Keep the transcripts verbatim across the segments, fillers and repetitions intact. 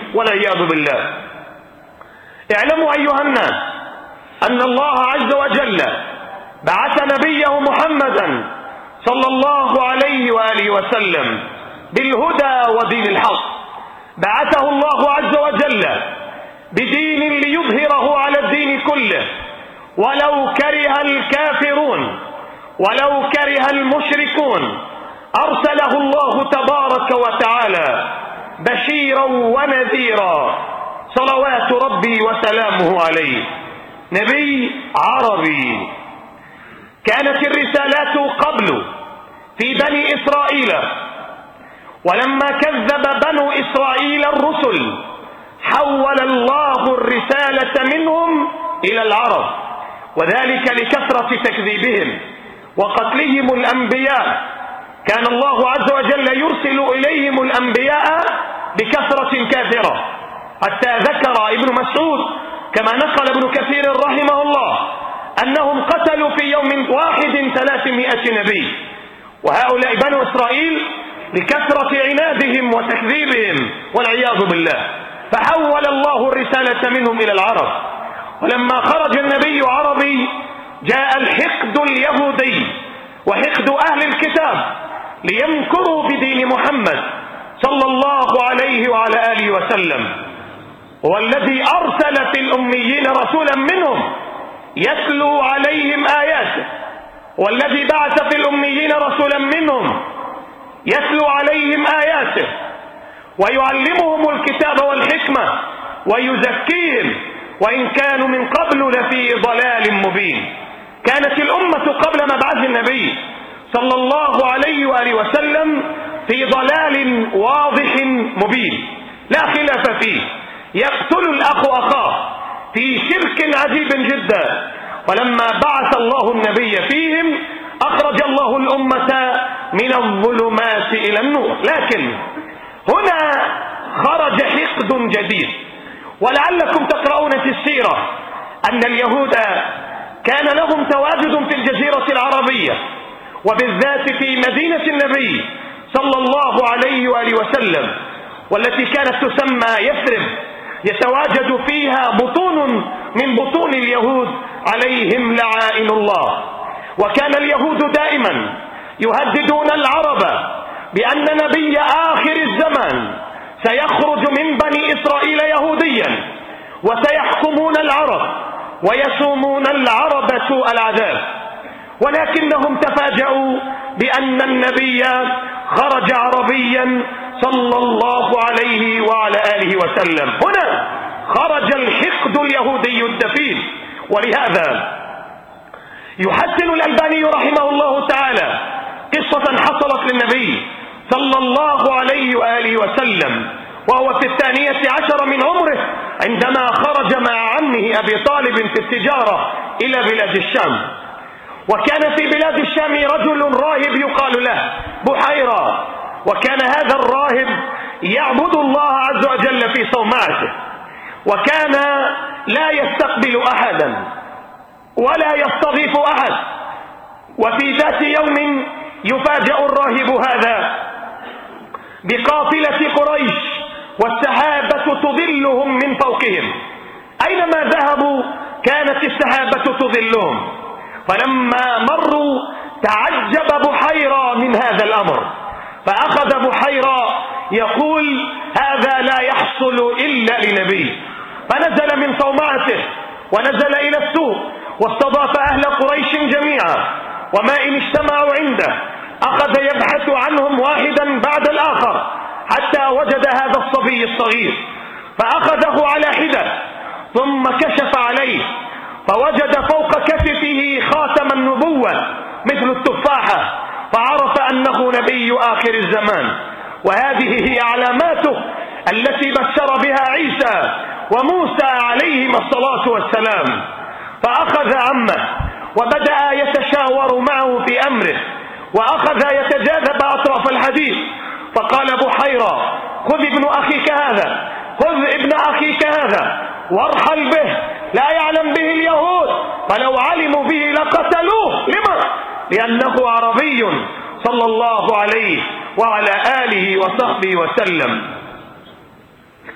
والعياذ بالله. اعلموا أيها الناس أن الله عز وجل بعث نبيه محمدا صلى الله عليه وآله وسلم بالهدى ودين الحق. بعثه الله عز وجل بدين ليظهره على الدين كله ولو كره الكافرون ولو كره المشركون. أرسله الله تبارك وتعالى بشيرا ونذيرا صلوات ربي وسلامه عليه. نبي عربي. كانت الرسالات قبل في بني إسرائيل، ولما كذب بنو إسرائيل الرسل حول الله الرسالة منهم إلى العرب، وذلك لكثرة تكذيبهم وقتلهم الأنبياء. كان الله عز وجل يرسل إليهم الأنبياء بكثرة كاثرة، حتى ذكر ابن مسعود كما نقل ابن كثير رحمه الله أنهم قتلوا في يوم واحد ثلاثمائة نبي. وهؤلاء بنو إسرائيل لكثرة عنادهم وتكذيبهم والعياذ بالله فحول الله الرسالة منهم إلى العرب. ولما خرج النبي عربي جاء الحقد اليهودي وحقد أهل الكتاب ليمكروا بدين محمد صلى الله عليه وعلى آله وسلم. والذي أرسل في الأميين رسولا منهم يتلو عليهم آياته، والذي بعث في الأميين رسولا منهم يتلو عليهم آياته ويعلمهم الكتاب والحكمة ويزكيهم وإن كانوا من قبل لفي ضلال مبين. كانت الأمة قبل مبعث النبي صلى الله عليه وآله وسلم في ضلال واضح مبين لا خلاف فيه. يقتل الأخ أخاه في شرك عجيب جدا. ولما بعث الله النبي فيهم أخرج الله الأمة من الظلمات إلى النور. لكن هنا خرج حقد جديد، ولعلكم تقرؤون في السيرة أن اليهود كان لهم تواجد في الجزيرة العربية، وبالذات في مدينة النبي صلى الله عليه وآله وسلم، والتي كانت تسمى يثرب، يتواجد فيها بطون من بطون اليهود عليهم لعائن الله. وكان اليهود دائما يهددون العرب بأن نبي آخر الزمان سيخرج من بني إسرائيل يهوديا وسيحكمون العرب ويسومون العرب سوء العذاب. ولكنهم تفاجؤوا بأن النبي خرج عربيا صلى الله عليه وعلى آله وسلم. هنا خرج الحقد اليهودي الدفين. ولهذا يحسن الألباني رحمه الله تعالى قصة حصلت للنبي صلى الله عليه وآله وسلم وهو في الثانية عشر من عمره عندما خرج مع عمه أبي طالب في التجارة إلى بلاد الشام. وكان في بلاد الشام رجل راهب يقال له بحيرة، وكان هذا الراهب يعبد الله عز وجل في صومعته، وكان لا يستقبل أحدا ولا يستضيف أحد. وفي ذات يوم يفاجأ الراهب هذا بقافلة قريش والسحابة تظلهم من فوقهم. أينما ذهبوا كانت السحابة تظلهم. فلما مروا تعجب بحيرة من هذا الأمر، فأخذ بحيرة يقول هذا لا يحصل إلا لنبي. فنزل من صومعته ونزل إلى السوق واستضاف أهل قريش جميعا، وما إن اجتمعوا عنده أخذ يبحث عنهم واحدا بعد الآخر حتى وجد هذا الصبي الصغير، فأخذه على حدة ثم كشف عليه فوجد فوق كتفه خاتم النبوة مثل التفاحة، فعرف أنه نبي آخر الزمان. وهذه هي علاماته التي بشر بها عيسى وموسى عليهما الصلاة والسلام. فأخذ عمه وبدأ يتشاور معه في أمره، وأخذ يتجاذب أطراف الحديث. فقال بحيرة خذ ابن أخيك هذا، خذ ابن أخيك هذا وارحل به، لا يعلم به اليهود، فلو علموا به لقتلوه. لما؟ لأنه عربي صلى الله عليه وعلى آله وصحبه وسلم.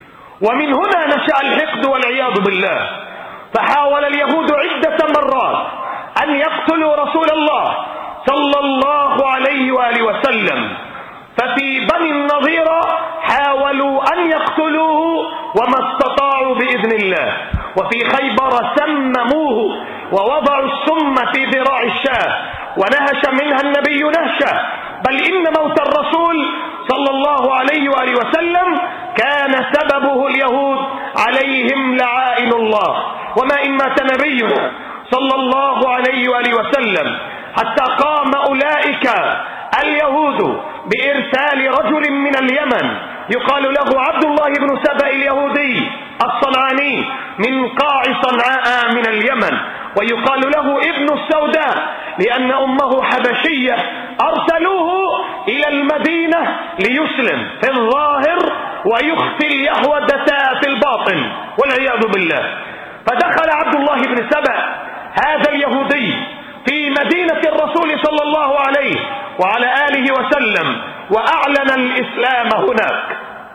ومن هنا نشأ الحقد والعياذ بالله. فحاول اليهود عدة مرات أن يقتلوا رسول الله صلى الله عليه وآله وسلم، ففي بني النضير حاولوا أن يقتلوه وما استطاعوا بإذن الله، وفي خيبر سمموه ووضعوا السم في ذراع الشاة ونهش منها النبي نهشة، بل إن موت الرسول صلى الله عليه وآله وسلم كان سببه اليهود عليهم لعائن الله. وما إن مات نبينا صلى الله عليه وآله وسلم حتى قام أولئك اليهود بإرسال رجل من اليمن يقال له عبد الله بن سبأ اليهودي الصنعاني من قاع صنعاء من اليمن، ويقال له ابن السوداء لأن أمه حبشية، أرسلوه إلى المدينة ليسلم في الظاهر ويخفي اليهودة في الباطن والعياذ بالله. فدخل عبد الله بن سبأ هذا اليهودي في مدينة الرسول صلى الله عليه وعلى آله وسلم وأعلن الإسلام هناك،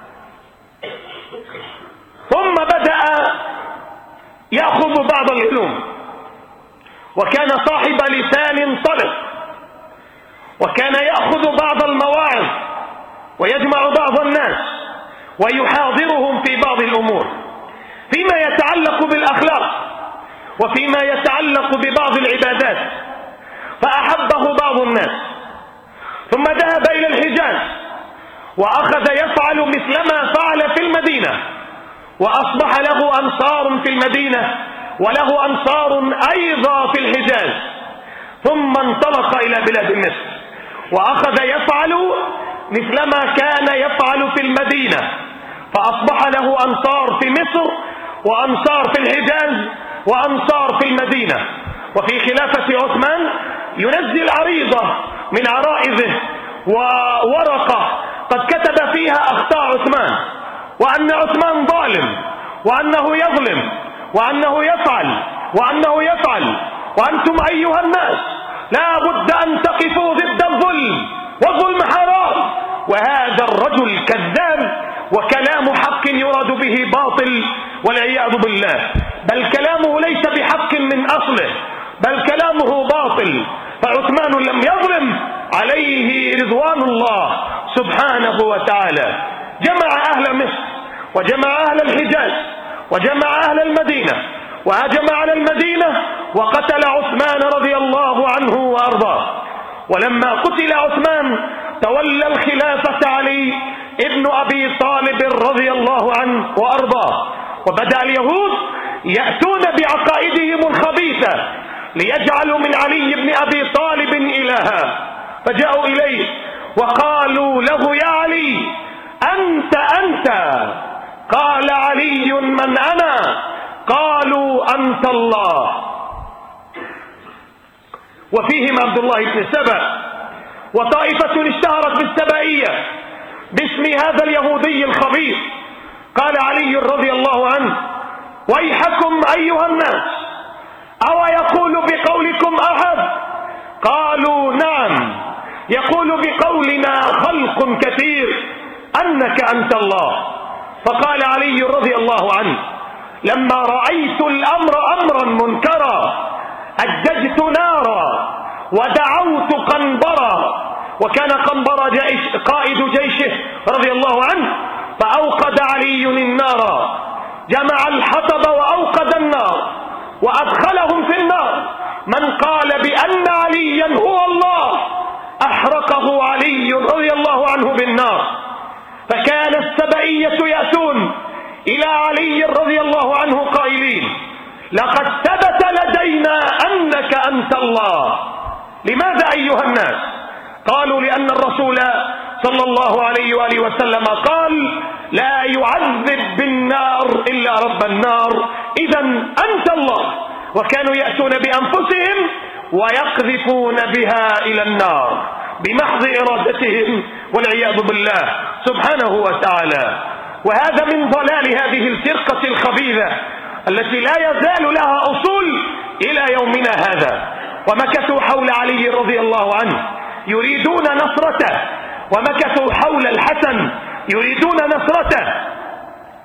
ثم بدأ يأخذ بعض العلوم، وكان صاحب لسان طلق، وكان يأخذ بعض المواعظ ويجمع بعض الناس ويحاضرهم في بعض الأمور فيما يتعلق بالأخلاق وفيما يتعلق ببعض العبادات، فأحبه بعض الناس، ثم ذهب إلى الحجاز وأخذ يفعل مثلما فعل في المدينة، وأصبح له أنصار في المدينة وله أنصار أيضا في الحجاز، ثم انطلق إلى بلاد مصر وأخذ يفعل مثلما كان يفعل في المدينة، فأصبح له أنصار في مصر وأنصار في الحجاز وأنصار في المدينة. وفي خلافة عثمان ينزل عريضة من عرائضه وورقة قد كتب فيها أخطاء عثمان، وأن عثمان ظالم، وأنه يظلم، وأنه يفعل وأنه يفعل وأنتم أيها الناس لا بد أن تقفوا ضد الظلم، والظلم حرام. وهذا الرجل كذاب، وكلام حق يراد به باطل والعياذ بالله، بل كلامه ليس بحق من أصله، بل كلامه باطل. فعثمان لم يظلم، عليه رضوان الله سبحانه وتعالى. جمع أهل مصر وجمع أهل الحجاز وجمع أهل المدينة وهجم على المدينة وقتل عثمان رضي الله عنه وأرضاه. ولما قتل عثمان تولى الخلافة علي ابن أبي طالب رضي الله عنه وأرضاه، وبدأ اليهود يأتون بعقائدهم الخبيثة ليجعلوا من علي بن أبي طالب إلها، فجاءوا إليه وقالوا له يا علي أنت أنت، قال علي من أنا؟ قالوا أنت الله. وفيهم عبد الله بن سبأ، وطائفة اشتهرت بالسبائية باسم هذا اليهودي الخبيث. قال علي رضي الله عنه ويحكم أيها الناس، أو يقول بقولكم أحد؟ قالوا نعم، يقول بقولنا خلق كثير أنك أنت الله. فقال علي رضي الله عنه لما رأيت الأمر أمرا منكرا أججت نارا ودعوت قنبرا، وكان قنبر جيش قائد جيشه رضي الله عنه، فأوقد علي النار، جمع الحطب وأوقد النار وأدخلهم في النار. من قال بأن عليا هو الله أحرقه علي رضي الله عنه بالنار. فكان السبئية يأتون إلى علي رضي الله عنه قائلين لقد ثبت لدينا أنك أنت الله. لماذا أيها الناس؟ قالوا لأن الرسول صلى الله عليه وآله وسلم قال لا يعذب بالنار إلا رب النار، إذا أنت الله. وكانوا يأتون بأنفسهم ويقذفون بها إلى النار بمحض إرادتهم والعياذ بالله سبحانه وتعالى. وهذا من ضلال هذه الفرقة الخبيثة التي لا يزال لها أصول إلى يومنا هذا. ومكثوا حول علي رضي الله عنه يريدون نصرته، ومكثوا حول الحسن يريدون نصرته،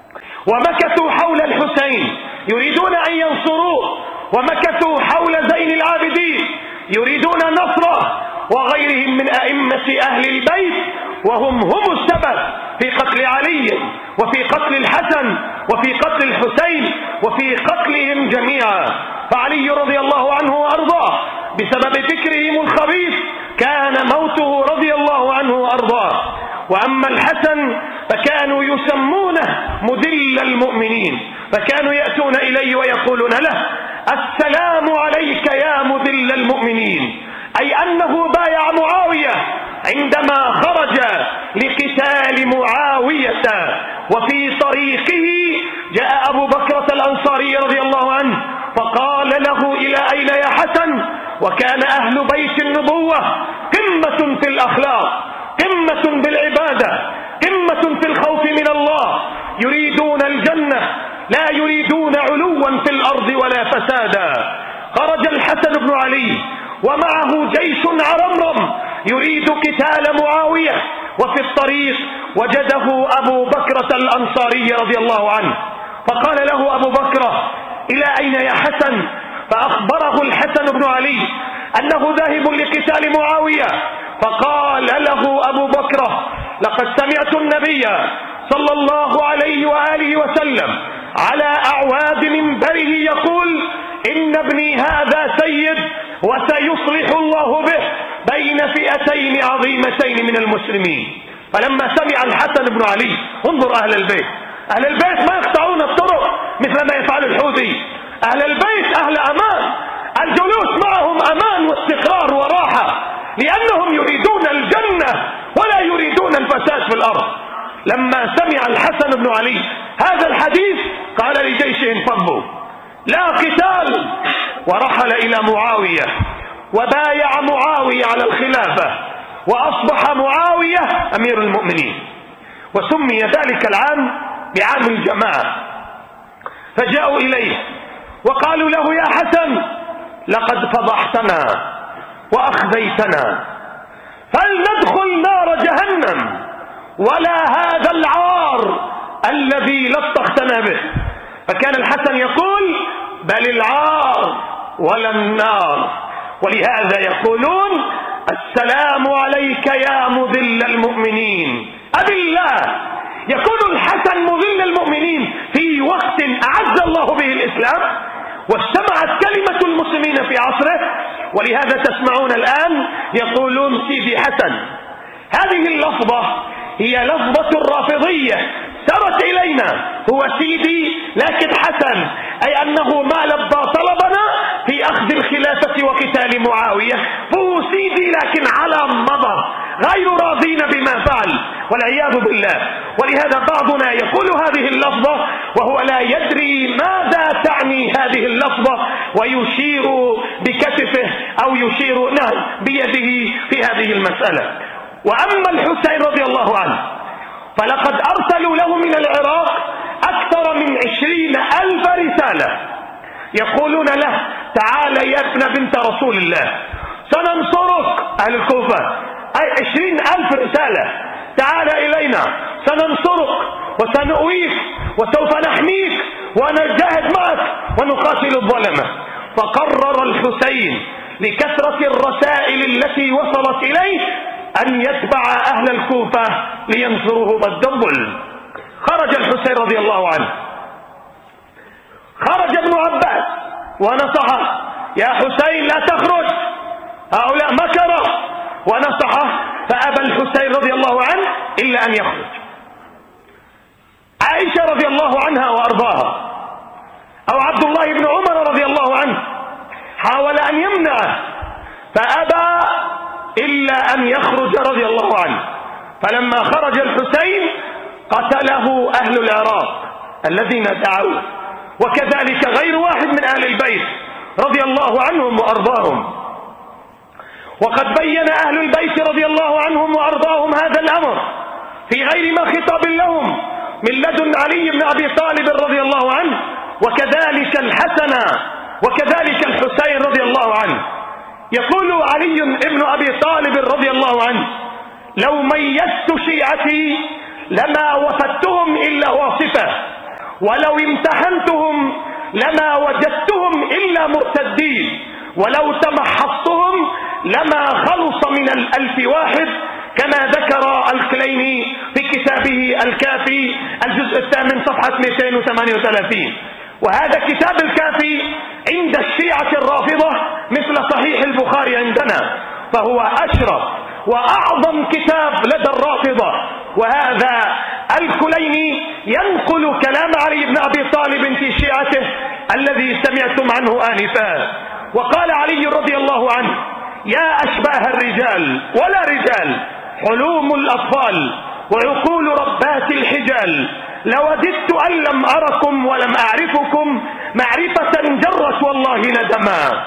ومكثوا حول الحسين يريدون أن ينصروه، ومكثوا حول زين العابدين يريدون نصره، وغيرهم من أئمة أهل البيت، وهم هم السبب في قتل علي وفي قتل الحسن وفي قتل الحسين وفي قتلهم جميعا. فعلي رضي الله عنه وأرضاه بسبب فكرهم الخبيث كان موته رضي الله عنه وأرضاه. وأما الحسن فكانوا يسمونه مذل المؤمنين، فكانوا يأتون إليه ويقولون له: السلام عليك يا مذل المؤمنين، أي أنه بايع معاوية عندما خرج لقتال معاوية. وفي طريقه جاء أبو بكرة الأنصاري رضي الله عنه فقال له: إلى أين يا حسن؟ وكان أهل بيت النبوة قمة في الأخلاق، قمة بالعبادة، قمة في الخوف من الله، يريدون الجنة لا يريدون علوا في الأرض ولا فسادا. خرج الحسن بن علي ومعه جيش عرمرم يريد قتال معاوية، وفي الطريق وجده أبو بكرة الأنصاري رضي الله عنه فقال له أبو بكرة: إلى أين يا حسن؟ فأخبره الحسن بن علي أنه ذاهب لقتال معاوية، فقال له أبو بكرة: لقد سمعت النبي صلى الله عليه وآله وسلم على أعواد منبره يقول: إن ابني هذا سيد وسيصلح الله به بين فئتين عظيمتين من المسلمين. فلما سمع الحسن بن علي، انظر أهل البيت، أهل البيت ما يقطعون الطرق مثل ما يفعل الحوثي، أهل البيت أهل أمان، الجلوس معهم أمان واستقرار وراحة، لأنهم يريدون الجنة ولا يريدون الفساد في الأرض. لما سمع الحسن بن علي هذا الحديث قال لجيشه: انفضوا، لا قتال، ورحل إلى معاوية وبايع معاوية على الخلافة، وأصبح معاوية أمير المؤمنين. وسمي ذلك العام بعام الجماعة. فجاءوا إليه وقالوا له: يا حسن، لقد فضحتنا وأخذيتنا، فلندخل نار جهنم ولا هذا العار الذي لطختنا به. فكان الحسن يقول: بل العار ولا النار. ولهذا يقولون: السلام عليك يا مذل المؤمنين. أبي الله يكون الحسن مذل المؤمنين في وقت أعز الله به الإسلام واجتمعت كلمة المسلمين في عصره. ولهذا تسمعون الآن يقولون سيدي حسن. هذه اللفظة هي لفظة الرافضية سرت إلينا، هو سيدي لكن حسن، أي أنه ما لبى طلبنا في أخذ الخلافة وقتال معاوية، فهو سيدي لكن على مضض، غير راضين بما فعل والعياذ بالله. ولهذا بعضنا يقول هذه اللفظة وهو لا يدري ماذا تعني هذه اللفظة، ويشير بكتفه أو يشير نعم بيده في هذه المسألة. وأما الحسين رضي الله عنه فلقد أرسلوا له من العراق أكثر من عشرين ألف رسالة يقولون له: تعال يا ابن بنت رسول الله سننصرك. أهل الكوفة أي عشرين ألف رسالة: تعال إلينا سننصرك وسنؤويك وسوف نحميك ونجاهد معك ونقاتل الظلمة. فقرر الحسين لكثرة الرسائل التي وصلت إليه أن يتبع أهل الكوفة لينصروه ضد الظلم. خرج الحسين رضي الله عنه، خرج ابن عباس ونصحه: يا حسين لا تخرج، هؤلاء مكرة، ونصحه فأبى الحسين رضي الله عنه إلا أن يخرج. عائشة رضي الله عنها وأرضاها أو عبد الله بن عمر رضي الله عنه حاول أن يمنعه فأبى إلا أن يخرج رضي الله عنه. فلما خرج الحسين قتله أهل العراق الذين دعوه، وكذلك غير واحد من أهل البيت رضي الله عنهم وأرضاهم. وقد بين أهل البيت رضي الله عنهم وأرضاهم هذا الأمر في غير ما خطاب لهم من لدن علي بن أبي طالب رضي الله عنه، وكذلك الحسن وكذلك الحسين رضي الله عنه. يقول علي بن أبي طالب رضي الله عنه: لو ميزت شيعتي لما وفدتهم إلا واصفة، ولو امتحنتهم لما وجدتهم إلا مرتدين، ولو تمحصتهم لما خلص من الألف واحد، كما ذكر الكليني في كتابه الكافي الجزء الثامن صفحة مئتين وثمانية وثلاثين. وهذا كتاب الكافي عند الشيعة الرافضة مثل صحيح البخاري عندنا، فهو أشرف وأعظم كتاب لدى الرافضة. وهذا الكليني ينقل كلام علي بن أبي طالب في شيعته الذي سمعتم عنه آنفا. وقال علي رضي الله عنه: يا أشباه الرجال ولا رجال، حلوم الأطفال وعقول ربات الحجال، لوددت أن لم أركم ولم أعرفكم، معرفة جرت والله ندما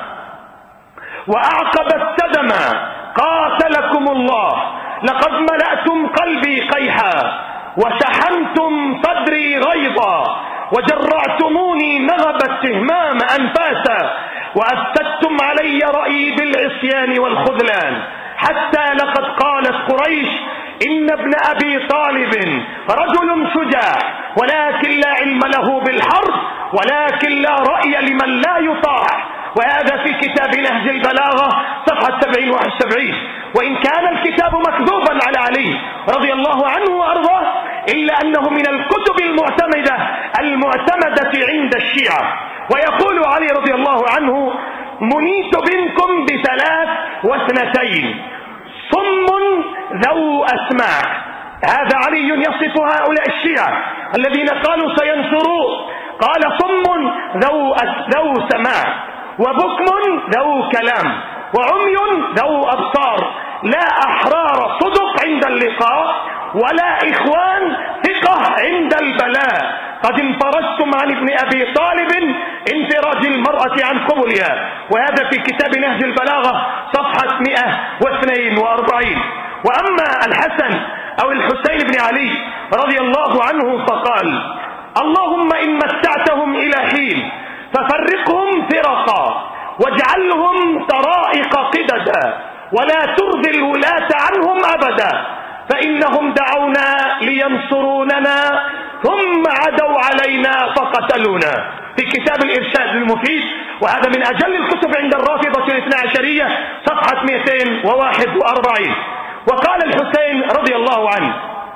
وأعقبت سدما، قاتلكم الله لقد ملأتم قلبي قيحا، وشحنتم صدري غيظا، وجرعتموني نغب التهمام أنفاسا، وأفسدتم علي رأيي بالعصيان والخذلان، حتى لقد قالت قريش إن ابن أبي طالب رجل شجاع، ولكن لا علم له بالحرب، ولكن لا رأي لمن لا يطاع. وهذا في كتاب نهج البلاغة صفحة سبعين وواحد وسبعين. وإن كان الكتاب مكذوبا على علي رضي الله عنه وأرضاه، إلا أنه من الكتب المعتمدة المعتمدة عند الشيعة. ويقول علي رضي الله عنه: منيت منكم بثلاث واثنتين، صم ذو أسماع. هذا علي يصف هؤلاء الشيعة الذين قالوا سينصروه، قال: صم ذو ذو سماع، وبكم ذو كلام، وعمي ذو أبصار، لا أحرار صدق عند اللقاء، ولا إخوان ثقة عند البلاء، قد انفرجتم عن ابن أبي طالب انفراج المرأة عن قبلها. وهذا في كتاب نهج البلاغة صفحة مئة واثنين وأربعين. وأما الحسن أو الحسين بن علي رضي الله عنه فقال: اللهم إن متعتهم إلى حين ففرقهم فرقا، واجعلهم طرائق قددا، ولا ترضي الولاة عنهم أبدا، فإنهم دعونا لينصروننا ثم عدوا علينا فقتلونا، في كتاب الإرشاد المفيد. وهذا من أجل الكتب عند الرافضة الاثنى عشرية صفحة مئتين وواحد وأربعين. وقال الحسين رضي الله عنه: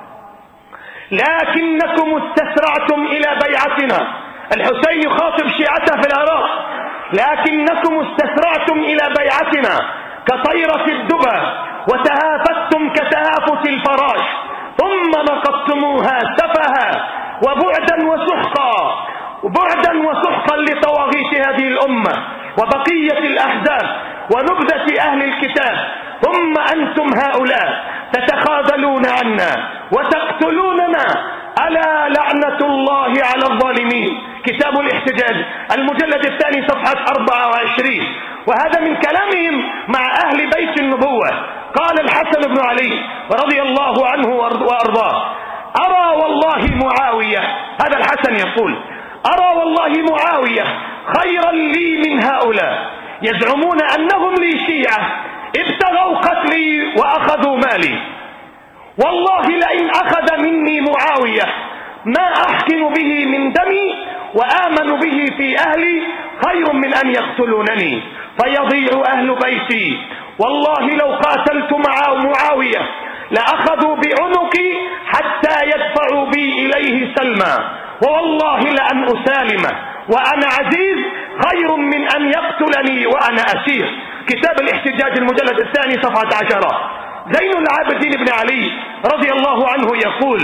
لكنكم استسرعتم إلى بيعتنا. الحسين يخاطب شيعته في العراق: لكنكم استسرعتم إلى بيعتنا كطيرة الدبى، وتهافتم كتهافت الفراش، ثم نقضتموها سفها وبعدا وسحقا، وبعدا وسحقا لطواغيت هذه الأمة وبقية الأحزاب ونبذة أهل الكتاب، ثم أنتم هؤلاء تتخاذلون عنا وتقتلوننا، ألا لعنة الله على الظالمين. كتاب الاحتجاج المجلد الثاني صفحة أربعة وعشرين. وهذا من كلامهم مع أهل بيت النبوة. قال الحسن بن علي رضي الله عنه وأرضاه: أرى والله معاوية، هذا الحسن يقول: أرى والله معاوية خيرا لي من هؤلاء، يزعمون أنهم لي شيعة، ابتغوا قتلي وأخذوا مالي، والله لئن أخذ مني معاوية ما أحقن به من دمي وآمن به في أهلي خير من أن يقتلونني فيضيع أهل بيتي، والله لو قاتلت مع معاوية لأخذوا بعنقي حتى يدفعوا بي إليه سلما، ووالله لأن أسالمه وأنا عزيز خير من أن يقتلني وأنا أسير. كتاب الاحتجاج المجلد الثاني صفحة عشرة. زين العابدين بن علي رضي الله عنه يقول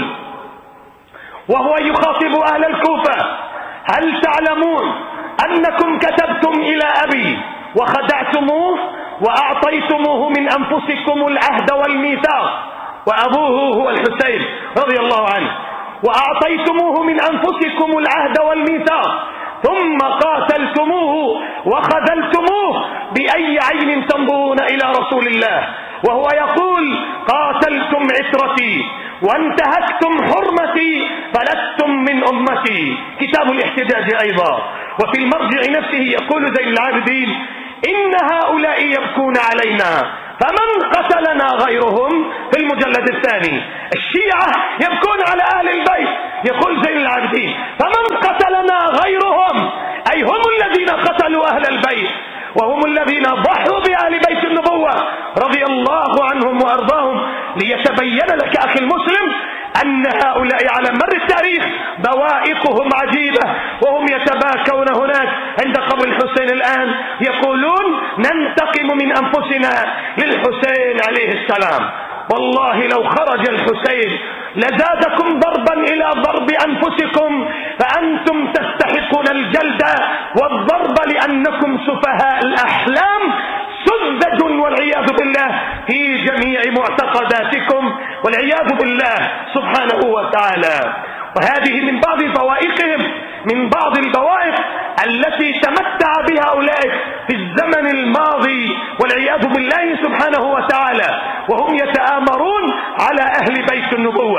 وهو يخاطب أهل الكوفة: هل تعلمون أنكم كتبتم إلى أبي وخدعتموه وأعطيتموه من أنفسكم العهد والميثاق، وأبوه هو الحسين رضي الله عنه، وأعطيتموه من أنفسكم العهد والميثاق، ثم قاتلتموه وخذلتموه، بأي عين تنظرون إلى رسول الله وهو يقول: قاتلتم عترتي وانتهكتم حرمتي فلستم من أمتي. كتاب الاحتجاج أيضا. وفي المرجع نفسه يقول زين العابدين: إن هؤلاء يبكون علينا فمن قتلنا غيرهم، في المجلد الثاني. الشيعة يبكون على أهل البيت، يقول زين العابدين: فمن قتلنا أهل البيت، وهم الذين ضحوا بأهل بيت النبوة رضي الله عنهم وأرضاهم، ليتبين لك أخي المسلم أن هؤلاء على مر التاريخ بوائقهم عجيبة، وهم يتباكون هناك عند قبر الحسين الآن يقولون ننتقم من أنفسنا للحسين عليه السلام. والله لو خرج الحسين لزادكم ضربا إلى ضرب أنفسكم، فأنتم تستحقون الجلد والضرب لأنكم سفهاء الأحلام سذج والعياذ بالله في جميع معتقداتكم والعياذ بالله سبحانه وتعالى. وهذه من بعض بوائقهم، من بعض البوائق التي تمتع بها أولئك في الزمن الماضي والعياذ بالله سبحانه وتعالى، وهم يتآمرون على أهل بيت النبوة.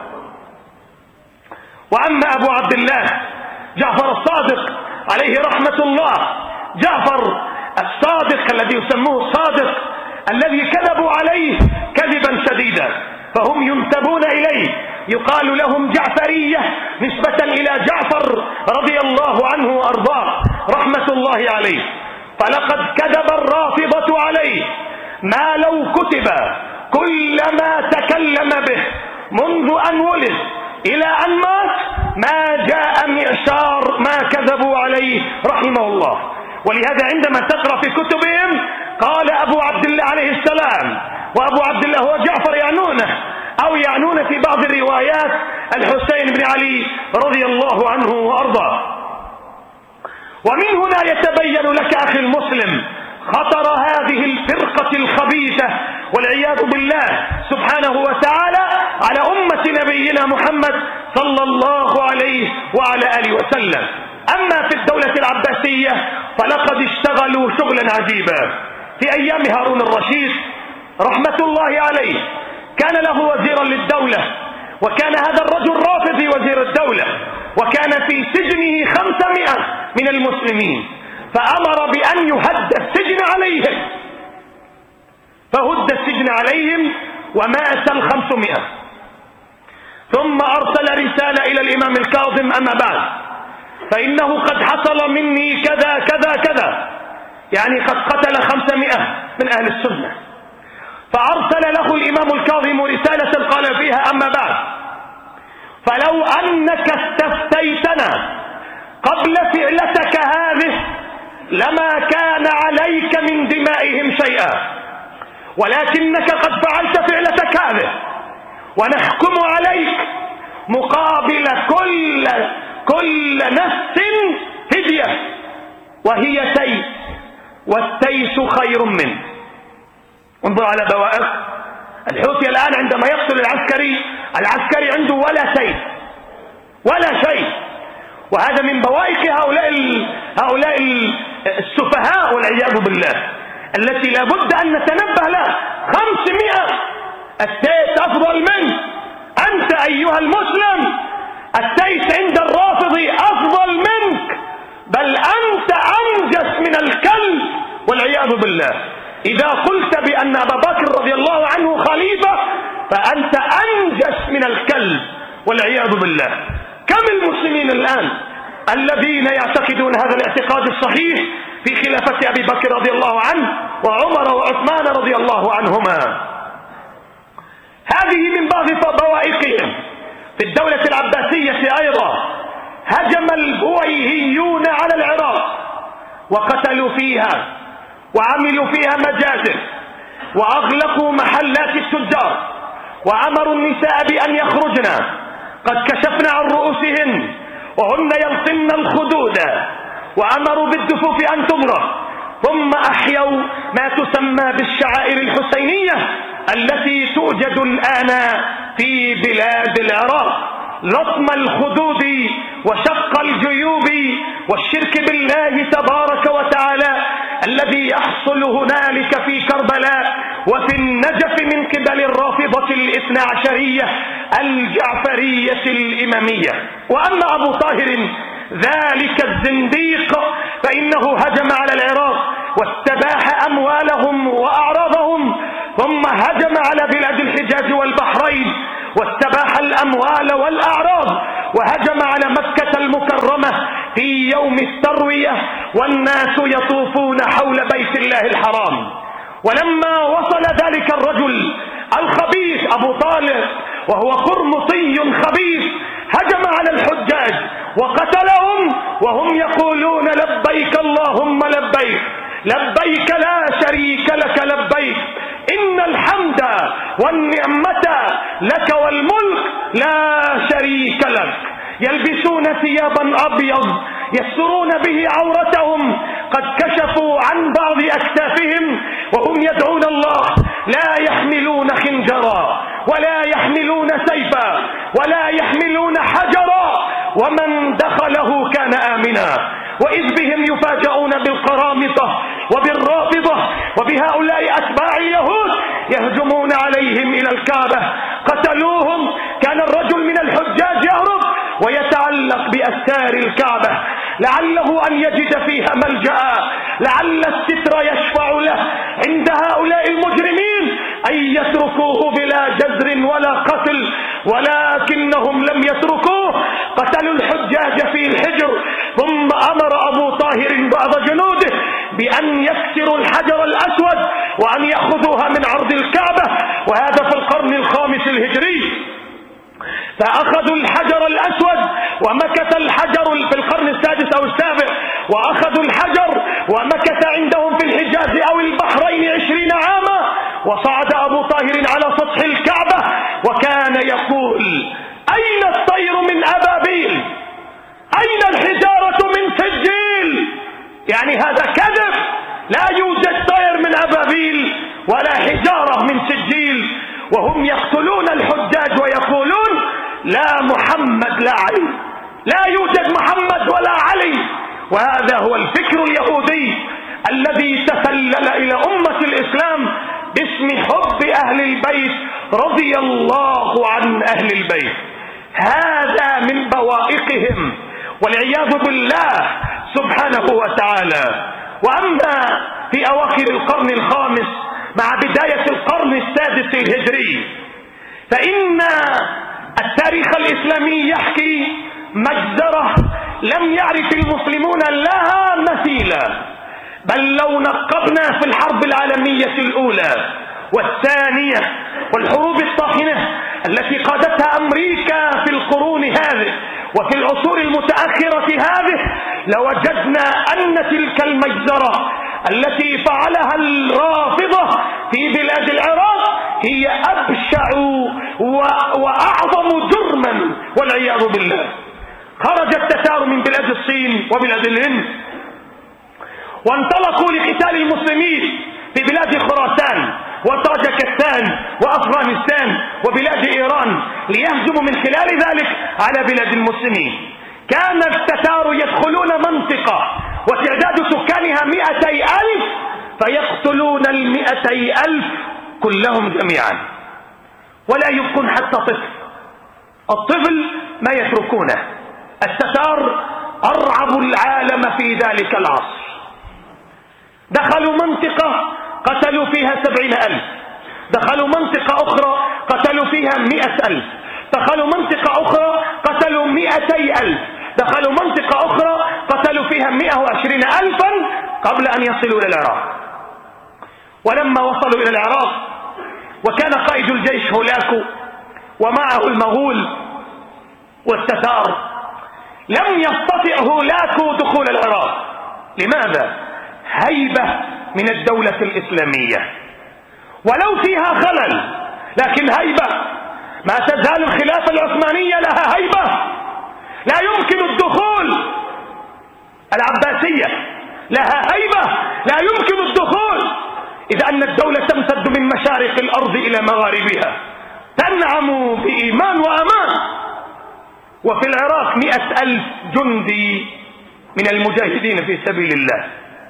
وأما أبو عبد الله جعفر الصادق عليه رحمة الله، جعفر الصادق الذي يسموه الصادق الذي كذبوا عليه كذبا شديدا، فهم ينتبون إليه، يقال لهم جعفرية نسبة إلى جعفر رضي الله عنه وأرضاه رحمة الله عليه. فلقد كذب الرافضة عليه ما لو كتب كلما تكلم به منذ أن ولد إلى أن مات ما جاء معشار ما كذبوا عليه رحمه الله. ولهذا عندما تقرأ في كتبهم قال أبو عبد الله عليه السلام، وأبو عبد الله هو جعفر يعنونه أو يعنون في بعض الروايات الحسين بن علي رضي الله عنه وأرضاه. ومن هنا يتبين لك أخي المسلم خطر هذه الفرقة الخبيثة والعياذ بالله سبحانه وتعالى على أمة نبينا محمد صلى الله عليه وعلى آله وسلم. أما في الدولة العباسية فلقد اشتغلوا شغلا عجيبا. في أيام هارون الرشيد رحمة الله عليه كان له وزيرا للدولة، وكان هذا الرجل رافضي وزير الدولة، وكان في سجنه خمسمائة من المسلمين، فأمر بأن يهد السجن عليهم، فهد السجن عليهم ومات الخمسمائة. ثم أرسل رسالة إلى الإمام الكاظم أما بعد فإنه قد حصل مني كذا كذا كذا، يعني قد قتل خمسمائة من أهل السنة. فأرسل له الإمام الكاظم رسالة قال فيها أما بعد فلو أنك استفتيتنا قبل فعلتك هذه لما كان عليك من دمائهم شيئا، ولكنك قد فعلت فعلتك هذه ونحكم عليك مقابل كل كل نفس فدية، وهي تيس، والتيس خير منه. انظر على بوائق الحوثي الآن عندما يقتل العسكري، العسكري عنده ولا شيء ولا شيء. وهذا من بوائق هؤلاء هؤلاء السفهاء والعياذ بالله التي لابد أن نتنبه لها. خمسمائة التيس أفضل منه. أنت أيها المسلم التيس عند الرافض أفضل منك، بل أنت أنجس من الكلب والعياذ بالله. إذا قلت بأن أبا بكر رضي الله عنه خليفة فأنت أنجس من الكلب والعياذ بالله. كم المسلمين الآن الذين يعتقدون هذا الاعتقاد الصحيح في خلافة أبي بكر رضي الله عنه وعمر وعثمان رضي الله عنهما. هذه من بعض بوائقهم. في الدولة العباسية أيضا هجم البويهيون على العراق وقتلوا فيها وعملوا فيها مجازر وأغلقوا محلات التجار وأمروا النساء بأن يخرجن، قد كشفنا عن رؤوسهن وهن يلطمن الخدود، وأمروا بالدفوف أن تضرب. ثم أحيوا ما تسمى بالشعائر الحسينية التي توجد الآن في بلاد العراق، لطم الخدود وشق الجيوب والشرك بالله تبارك وتعالى الذي يحصل هنالك في كربلاء وفي النجف من قبل الرافضة الاثنى عشرية الجعفرية الإمامية. وأما أبو طاهر ذلك الزنديق فإنه هجم على العراق واستباح أموالهم وأعراضهم، ثم هجم على بلاد الحجاز والبحرين واستباح الأموال والأعراض، وهجم على مكة المكرمة في في يوم التروية والناس يطوفون حول بيت الله الحرام. ولما وصل ذلك الرجل الخبيث أبو طالب وهو قرمطي خبيث هجم على الحجاج وقتلهم وهم يقولون لبيك اللهم لبيك لبيك لا شريك لك لبيك إن الحمد والنعمة لك والملك لا شريك لك. يلبسون ثيابا أبيض يسترون به عورتهم، قد كشفوا عن بعض أكتافهم وهم يدعون الله، لا يحملون خنجرا ولا يحملون سيفا ولا يحملون حجرا، ومن دخله كان آمنا. وإذ بهم يفاجؤون بالقرامطة وبالرافضة وبهؤلاء أتباع اليهود يهجمون عليهم إلى الكعبة، قتلوهم. كان الرجل من الحجاج يهرب ويتعلق بأستار الكعبة لعله أن يجد فيها ملجأ، لعل الستر يشفع له عند هؤلاء المجرمين أن يتركوه بلا جزر ولا قتل، ولكنهم لم يتركوه، قتلوا الحجاج في الحجر. ثم أمر أبو طاهر بعض جنوده بأن يكسروا الحجر الأسود وأن يأخذوها من عرض الكعبة، وهذا في القرن الخامس الهجري. فأخذوا الحجر الأسود ومكث الحجر في القرن السادس أو السابع، وأخذوا الحجر ومكث عندهم في الحجاز أو البحرين عشرين عاما. وصعد أبو طاهر على سطح الكعبة وكان يقول: أين الطير من أبابيل؟ أين الحجارة من سجيل؟ يعني هذا كذب، لا يوجد طير من أبابيل ولا حجارة من سجيل. وهم يقتلون الحجاج ويقولون: لا محمد لا علي، لا يوجد محمد ولا علي. وهذا هو الفكر اليهودي الذي تسلل إلى أمة الإسلام باسم حب أهل البيت رضي الله عن أهل البيت. هذا من بوائقهم والعياذ بالله سبحانه وتعالى. وأما في أواخر القرن الخامس مع بداية القرن السادس الهجري فإن التاريخ الإسلامي يحكي مجزرة لم يعرف المسلمون لها مثيلا. بل لو نقبنا في الحرب العالمية الأولى والثانية والحروب الطاحنة التي قادتها أمريكا في القرون هذه وفي العصور المتأخرة هذه لوجدنا أن تلك المجزرة التي فعلها الرافضة في بلاد العراق هي أبشع وأعظم جرما والعياذ بالله. خرج التتار من بلاد الصين وبلاد الهند وانطلقوا لقتال المسلمين في بلاد خراسان وطاجكستان وأفغانستان وبلاد إيران ليهجموا من خلال ذلك على بلاد المسلمين. كان التتار يدخلون منطقة وتعداد سكانها مئتي ألف فيقتلون المئتي ألف كلهم جميعا ولا يبقون حتى طفل. الطفل ما يتركونه. التتار أرعبوا العالم في ذلك العصر. دخلوا منطقة قتلوا فيها سبعين ألف، دخلوا منطقة أخرى قتلوا فيها مئة ألف، دخلوا منطقة أخرى قتلوا مئتي ألف، دخلوا منطقة أخرى قتلوا فيها مئة وعشرين ألفا قبل أن يصلوا إلى العراق. ولما وصلوا إلى العراق وكان قائد الجيش هولاكو ومعه المغول والتتار لم يستطع هولاكو دخول العراق. لماذا؟ هيبة من الدولة الإسلامية ولو فيها خلل، لكن هيبة. ما تزال الخلافة العثمانية لها هيبة، لا يمكن الدخول. العباسية لها هيبة، لا يمكن الدخول، إذ أن الدولة تمتد من مشارق الأرض إلى مغاربها، تنعم بإيمان وأمان. وفي العراق مئة ألف جندي من المجاهدين في سبيل الله.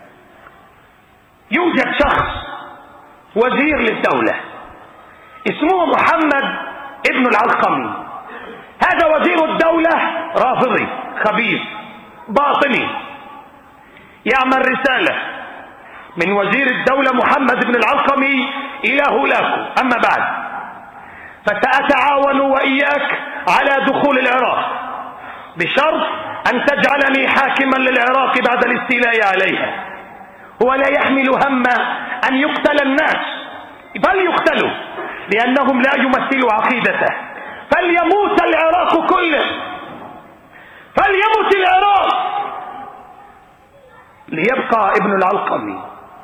يوجد شخص وزير للدولة اسمه محمد ابن العلقمي. هذا وزير الدولة رافضي خبيث باطني، يعمل رسالة من وزير الدولة محمد بن العلقمي إلى هولاكو: أما بعد فسأتعاون وإياك على دخول العراق بشرط أن تجعلني حاكما للعراق بعد الاستيلاء عليها. هو لا يحمل هم أن يقتل الناس، بل يقتلوا لأنهم لا يمثلوا عقيدته. فليموت العراق كله، فليموت العراق، ليبقى ابن العلقمي.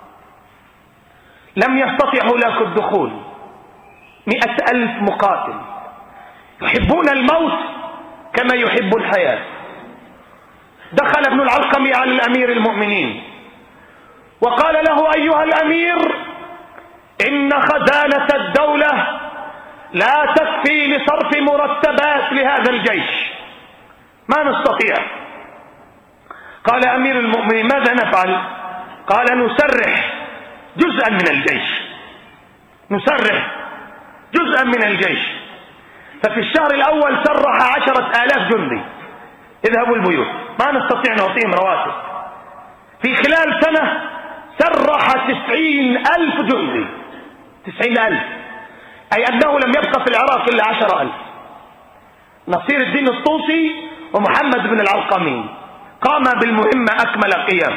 لم يستطع هولاكو الدخول، مئة ألف مقاتل يحبون الموت كما يحب الحياة. دخل ابن العلقمي على الأمير المؤمنين وقال له: أيها الأمير، إن خزانة الدولة لا تكفي لصرف مرتبات لهذا الجيش، ما نستطيع. قال أمير المؤمنين: ماذا نفعل؟ قال: نسرح جزءا من الجيش، نسرح جزءا من الجيش. ففي الشهر الأول سرح عشرة آلاف جندي اذهبوا البيوت، ما نستطيع نعطيهم رواتب. في خلال سنة سرح تسعين ألف جندي، تسعين ألف، أي أنه لم يبقى في العراق إلا عشر ألف. نصير الدين الطوسي ومحمد بن العلقمي قام بالمهمة أكمل قيام.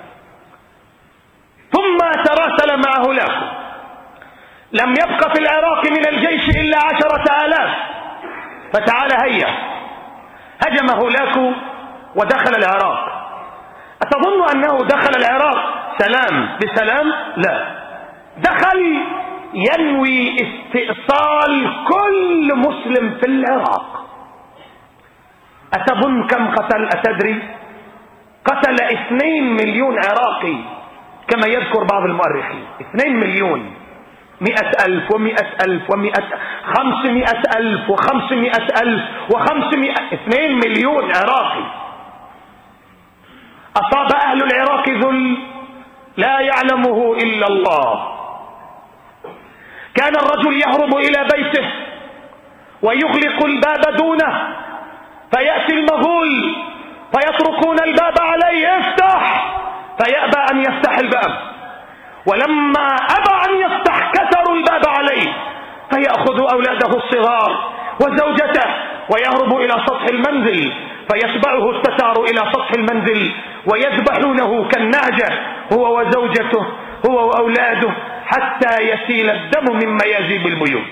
ثم تراسل مع هولاكو، لم يبقى في العراق من الجيش إلا عشرة آلاف، فتعال هيا. هجم هولاكو ودخل العراق. أتظن أنه دخل العراق سلام بسلام؟ لا، دخل ينوي استئصال كل مسلم في العراق. أتظن كم قتل؟ أتدري؟ قتل اثنين مليون عراقي كما يذكر بعض المؤرخين. اثنين مليون، مئة ألف ومئة ألف ومئة خمسمائة ألف وخمسمائة ألف وخمسمائة، اثنين مليون عراقي. أصاب أهل العراق ذل لا يعلمه إلا الله. كان الرجل يهرب إلى بيته ويغلق الباب دونه، فيأتي المغول فيطرقون الباب عليه: افتح، فيأبى أن يفتح الباب. ولما أبى أن يفتح كسروا الباب عليه، فيأخذ أولاده الصغار وزوجته ويهرب إلى سطح المنزل، فيتبعه التتار إلى سطح المنزل ويذبحونه كالنعجة هو وزوجته هو وأولاده حتى يسيل الدم من ميازيب البيوت.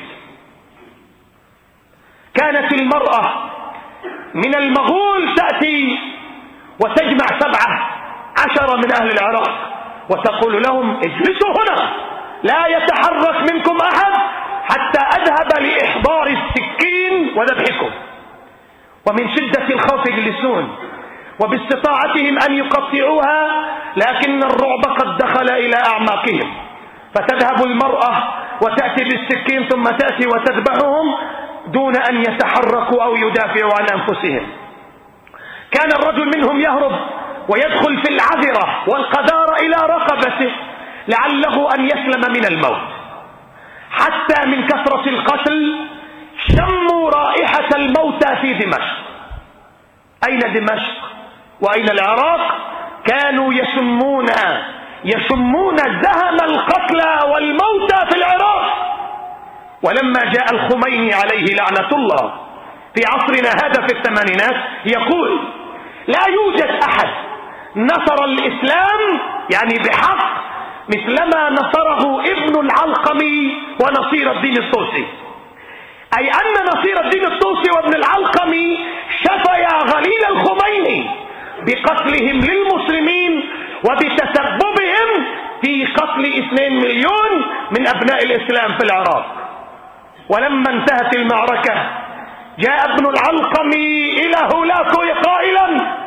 كانت المرأة من المغول تأتي وتجمع سبعة عشر من أهل العراق وتقول لهم: اجلسوا هنا، لا يتحرك منكم أحد حتى أذهب لإحضار السكين وذبحكم. ومن شدة الخوف يجلسون، وباستطاعتهم أن يقطعوها، لكن الرعب قد دخل إلى أعماقهم. فتذهب المرأة وتأتي بالسكين ثم تأتي وتذبحهم دون أن يتحركوا أو يدافعوا عن أنفسهم. كان الرجل منهم يهرب ويدخل في العذرة والقذارة إلى رقبته لعله أن يسلم من الموت. حتى من كثرة القتل شموا رائحة الموتى في دمشق. أين دمشق وأين العراق؟ كانوا يشمون يشمون زهم القتلى والموتى في العراق. ولما جاء الخميني عليه لعنة الله في عصرنا هذا في الثمانينات يقول: لا يوجد أحد نصر الإسلام يعني بحق مثلما نصره ابن العلقمي ونصير الدين الطوسي. أي أن نصير الدين الطوسي وابن العلقمي شفيا غليل الخميني بقتلهم للمسلمين وبتسببهم في قتل اثنين مليون من أبناء الإسلام في العراق. ولما انتهت المعركة جاء ابن العلقمي إلى هولاكو قائلا: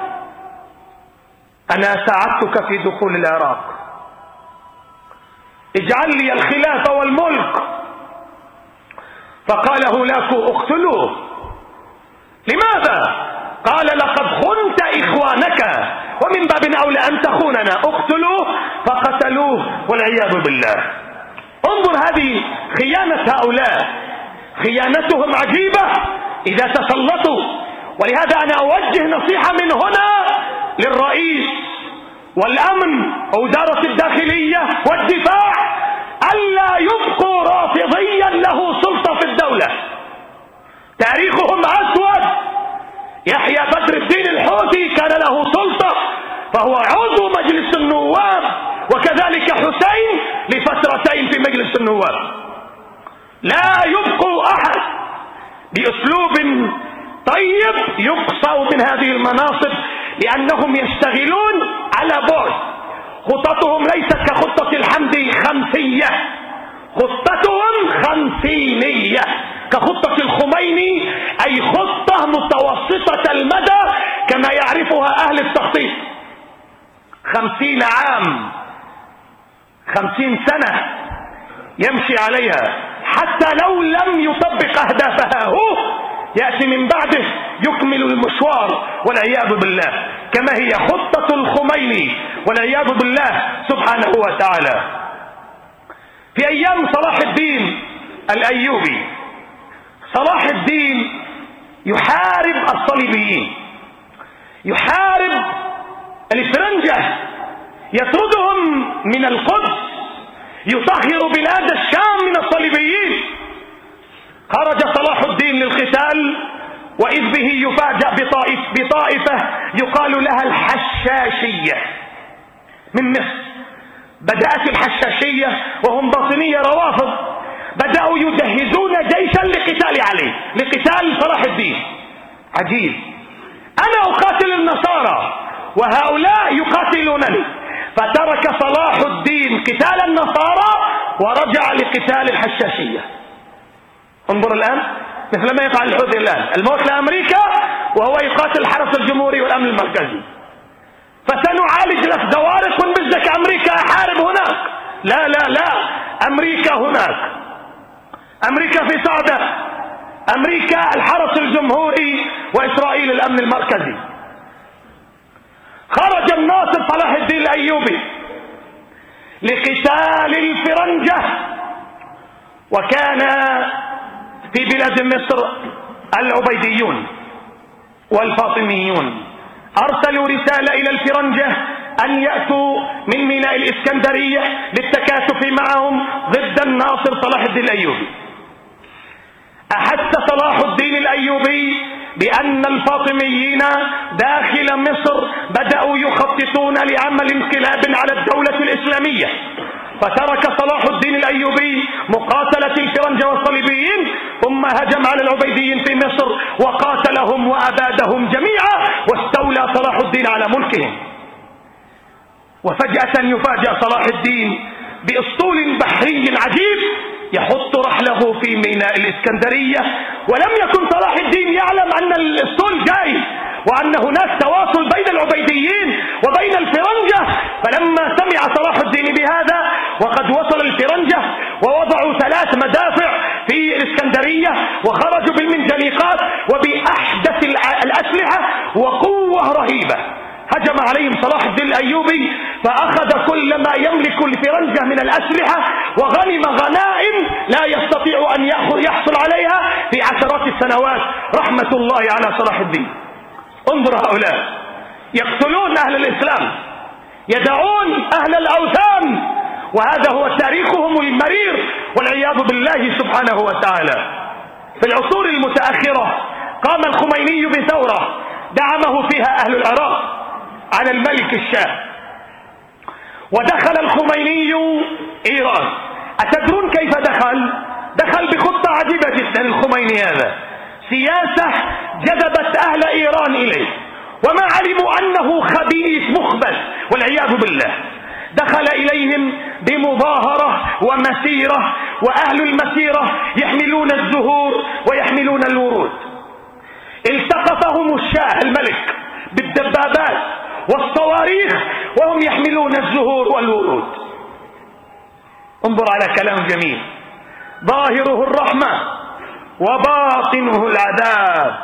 أنا ساعدتك في دخول العراق، اجعل لي الخلافة والملك. فقال هولاكو: اقتلوه. لماذا؟ قال: لقد خنت إخوانك ومن باب أولى أن تخوننا. اقتلوه. فقتلوه والعياذ بالله. انظر هذه خيانة هؤلاء، خيانتهم عجيبة إذا تسلطوا. ولهذا أنا أوجه نصيحة من هنا للرئيس والأمن ووزارة الداخلية والدفاع ألا يبقوا رافضيا له سلطة في الدولة. تاريخهم أسود، يحيى بدر الدين الحوثي كان له سلطة فهو عضو مجلس النواب، وكذلك حسين لفترتين في مجلس النواب. لا يبقوا أحد بأسلوب طيب يقصى من هذه المناصب، لأنهم يشتغلون على بعد. خططهم ليست كخطة الحمدي خمسية، خطتهم خمسينية، كخطة الخميني، أي خطة متوسطة المدى كما يعرفها أهل التخطيط. خمسين عام، خمسين سنة يمشي عليها، حتى لو لم يطبق أهدافها هو يأتي من بعده يكمل المشوار والعياذ بالله، كما هي خطة الخميني والعياذ بالله سبحانه وتعالى. في أيام صلاح الدين الأيوبي، صلاح الدين يحارب الصليبيين، يحارب الفرنجة، يطردهم من القدس، يطهر بلاد الشام من الصليبيين. خرج صلاح الدين للقتال، وإذ به يفاجأ بطائف بطائفة يقال لها الحشاشية من مصر. بدأت الحشاشية وهم باطنية روافض، بدأوا يجهزون جيشا لقتال عليه، لقتال صلاح الدين. عجيب، أنا أقاتل النصارى وهؤلاء يقاتلونني، فترك صلاح الدين قتال النصارى ورجع لقتال الحشاشية. انظر الآن مثل ما يفعل الحوثي الآن، الموت لأمريكا وهو يقاتل الحرس الجمهوري والأمن المركزي. فسنعالج لك دوارق ونبزك أمريكا أحارب هناك. لا لا لا، أمريكا هناك، أمريكا في صعدة، أمريكا الحرس الجمهوري وإسرائيل الأمن المركزي. خرج الناصر صلاح الدين الأيوبي لقتال الفرنجة، وكان في بلاد مصر العبيديون والفاطميون. أرسلوا رسالة إلى الفرنجة أن يأتوا من ميناء الإسكندرية للتكاتف معهم ضد الناصر صلاح الدين الأيوبي. أحس صلاح الدين الأيوبي بأن الفاطميين داخل مصر بدأوا يخططون لعمل انقلاب على الدولة الإسلامية، فترك صلاح الدين الأيوبي مقاتلة الفرنجة والصليبيين، ثم هجم على العبيديين في مصر وقاتلهم وأبادهم جميعا، واستولى صلاح الدين على ملكهم. وفجأة يفاجأ صلاح الدين بأسطول بحري عجيب يحط رحله في ميناء الإسكندرية، ولم يكن صلاح الدين يعلم أن الأسطول جاي وأن هناك تواصل بين العبيديين وبين الفرنجة. فلما سمع صلاح الدين بهذا وقد وصل الفرنجة ووضعوا ثلاث مدافع في الإسكندرية وخرجوا بالمنجنيقات وبأحدث الأسلحة وقوة رهيبة، هجم عليهم صلاح الدين الأيوبي فأخذ كل ما يملك الفرنجة من الأسلحة وغنم غنائم لا يستطيع أن يحصل عليها في عشرات السنوات، رحمة الله على صلاح الدين. انظر هؤلاء يقتلون أهل الإسلام، يدعون أهل الأوثان، وهذا هو تاريخهم المرير والعياذ بالله سبحانه وتعالى. في العصور المتأخرة قام الخميني بثورة دعمه فيها أهل العراق على الملك الشاه، ودخل الخميني إيران. أتدرون كيف دخل؟ دخل بخطة عجيبة جدا الخميني هذا، سياسة جذبت أهل إيران إليه، وما علموا أنه خبيث مخبث والعياذ بالله. دخل إليهم بمظاهرة ومسيرة، وأهل المسيرة يحملون الزهور ويحملون الورود. التقطهم الشاه الملك بالدبابات والصواريخ وهم يحملون الزهور والورود. انظر على كلام جميل، ظاهره الرحمة وباطنه العذاب.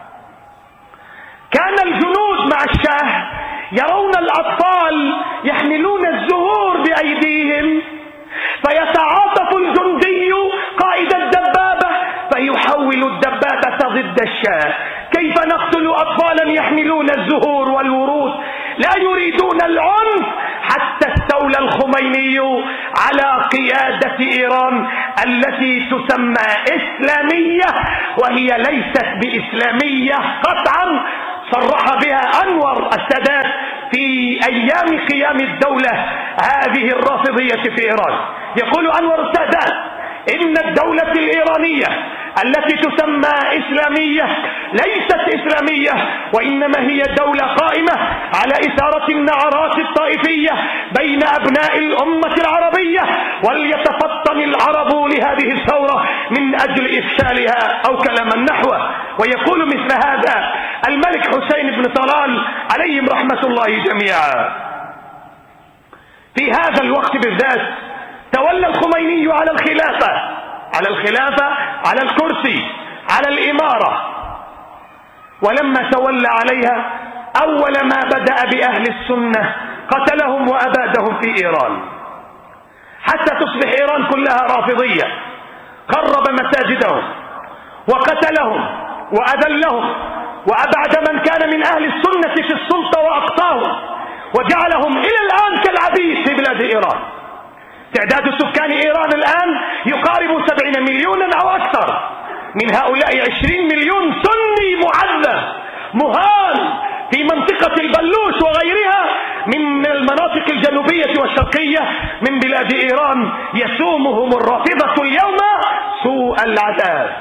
كان الجنود مع الشاه يرون الأطفال يحملون الزهور بأيديهم، فيتعاطف الجندي قائد الدبابة فيحول الدبابة ضد الشاه. كيف نقتل أطفالا يحملون الزهور والورود؟ لا يريدون العنف حتى استولى استولى الخميني على قيادة إيران التي تسمى إسلامية وهي ليست بإسلامية قطعا، صرح بها أنور السادات في أيام قيام الدولة هذه الرافضية في إيران. يقول أنور السادات إن الدولة الإيرانية التي تسمى إسلامية ليست إسلامية، وإنما هي دولة قائمة على إثارة النعرات الطائفية بين أبناء الأمة العربية، وليتفطن العرب لهذه الثورة من أجل إفشالها أو كلاما نحوه. ويقول مثل هذا الملك حسين بن طلال عليهم رحمة الله جميعا. في هذا الوقت بالذات تولى الخميني على الخلافة على الخلافة على الكرسي على الإمارة، ولما تولى عليها أول ما بدأ بأهل السنة قتلهم وأبادهم في إيران حتى تصبح إيران كلها رافضية. خرب مساجدهم وقتلهم وأذلهم وأبعد من كان من أهل السنة في السلطة وأقطاهم، وجعلهم إلى الآن كالعبيد في بلاد إيران. تعداد سكان إيران الآن يقارب سبعين مليونا أو أكثر، من هؤلاء عشرين مليون سني معذب مهان في منطقة البلوش وغيرها من المناطق الجنوبية والشرقية من بلاد إيران، يسومهم الرافضة اليوم سوء العذاب.